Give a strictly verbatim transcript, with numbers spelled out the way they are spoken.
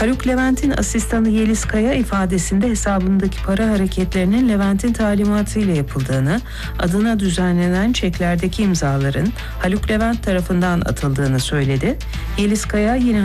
Haluk Levent'in asistanı Yeliz Kaya ifadesinde hesabındaki para hareketlerinin Levent'in talimatıyla yapıldığını, adına düzenlenen çeklerdeki imzaların Haluk Levent tarafından atıldığını söyledi. Yeliz Kaya yine